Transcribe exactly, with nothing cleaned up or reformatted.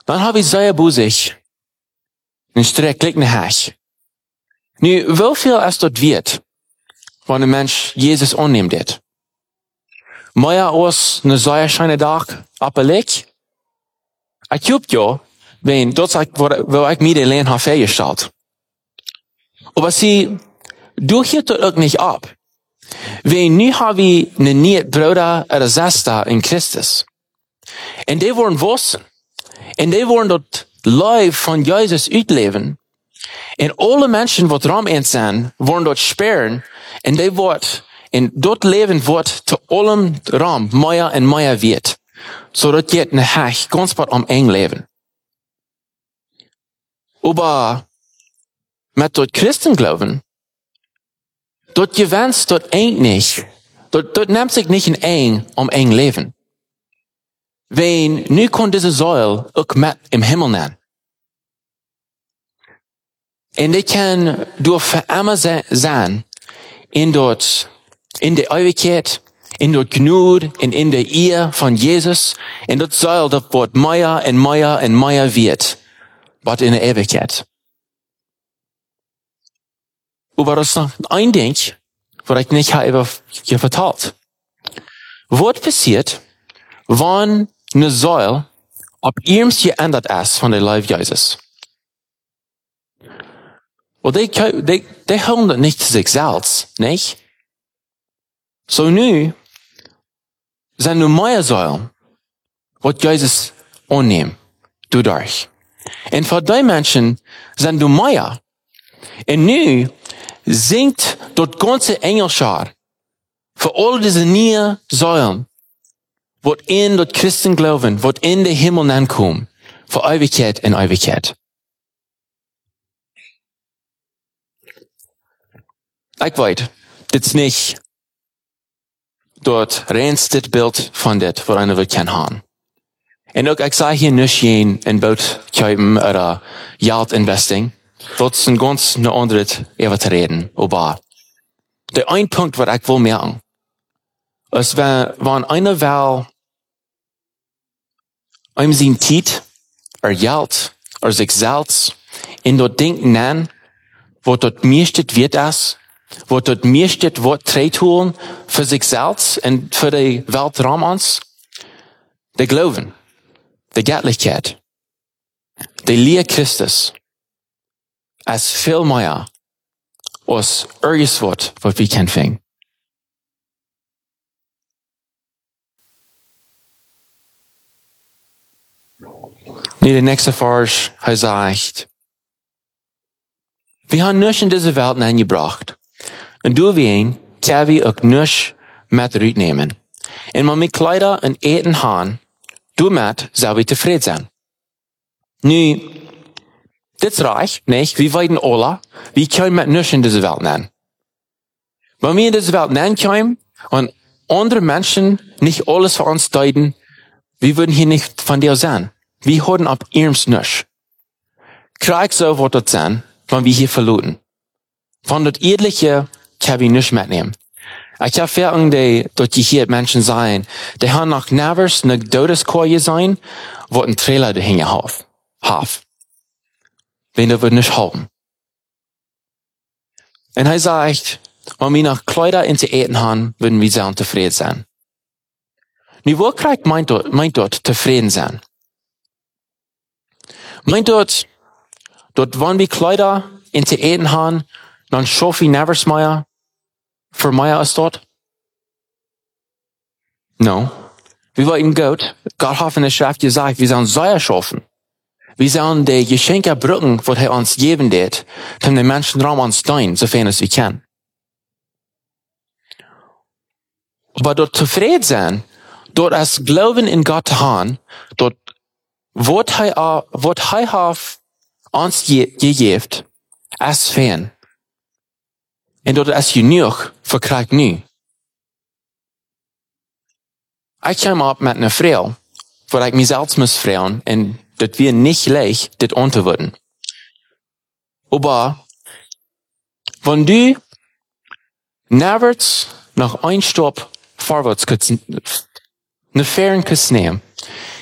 Dan heb ik zeer boezig. En strekelijk naar huis. Nu, hoeveel als dat weet, wanneer een mens Jezus aanneemt dit? Maar als een zeer schijne dag appelijk. Ik hoop ja, wenn dat is waar ik mij alleen heb vastgesteld. Maar zie, doe je dat ook niet op. Wenn nu hebben we een nieuwe broeder oder zuster in Christus. En die worden wassen. En die worden dat lijf van Jezus uitleven. En alle mensen wat ram in zijn, worden dat speren. En die wordt, en dat leven wordt te allem ram, meer en meer weet. Zodat je een hech ganz wat om eng leven. Aber met dat Christen geloven, dat je wenst dat eng niet. Dat, dat neemt zich niet in eng om eng leven. Wenn nu kon deze zuil ook met im Himmel nemen. En die kan door voor immer zijn in dat, in de eeuwigheid, in dat genoeg en in de eer van Jezus. En dat zuil dat wordt meer en meer en meer weet. Wat in de eeuwigheid. Maar dat is nog een ding, wat ik niet heb je verteld. Wat passiert, wanneer een zuil op iemand geändert is van de lijf Jezus? Want die, die, die houden dat niet zichzelf, niet? Zo nu zijn er meer zuilen, wat Jezus aanneemt, doordat. En voor die mensen zijn er meer. En nu zingt dat ganze engelschaar voor al deze nieuwe zuilen, wat in dat Christen geloven, wat in de Himmel aankomt, voor eeuwigheid en eeuwigheid. Ik weet, dit is niet dat reinste beeld van dit, waarin we kunnen gaan. En ook, ik zeg hier niet geen in boot kopen of geld investing. Dat is een ganz een andere even te reden. Maar de een punt wat ik wil merken, is wanneer einer wel om zijn tijd, er geld, er zichzelf in dat ding nemen, wat dat meeste weet is, wat dat meeste wat treedholen voor zichzelf en voor de weltraum ons, de geloven, de goddelijkheid, de leer Christus, is veel meer als ergens wat wat we kunnen vinden. Nu de nächste vers, hij zegt, we hebben niets in deze wereld aangebracht. En door wien kunnen we ook niets met eruit nemen. En met mijn kleider en eten gaan, daarmee zou we tevreden zijn. Nu, dit is reich, niet? We weten alle, we kunnen met niets in deze wereld nemen. Wanneer we in deze wereld nemen komen, en andere mensen niet alles voor ons deuten, we würden hier niet van deel zijn. We houden op eerst niets. Krijg zo wordt het zijn, wanneer we hier verloren. Van dat eerlijke kan we niets metnemen. Ik heb veel die, dat je hier mensen zijn, die hebben nog nergens een dodeskooi zijn, wat een trailer de hingen heeft. Half. Wenn we niets houden. En hij zegt, wanneer we nog kleider in te eten hebben, würden we zijn tevreden zijn. Nu, wat krijgt meint dat, meint dat tevreden zijn? Meint dat, dat wanneer we kleider in te eten hebben, dan schaffen we nergens meer, voor mij is dat? No. We weten goed, Gott hat in der Schrift gesagt, wir sollen Säuer schaffen. Wir sollen die Geschenke brücken, was er uns geben wird, um den Menschen Raum uns dienen, sofern es wir können. Aber dort zufrieden sein, dort als Glauben in Gott haben, dort, was er, was er hat uns gegeben, als fern. En dat is genoeg voor krijg nu. Ik kwam op met een vrouw, waar ik mezelf moest vragen, en dat weer niet gleich dit antwoorden. Maar, wenn du nergens nog een stap voorwaarts kunt, een fern kunt nemen,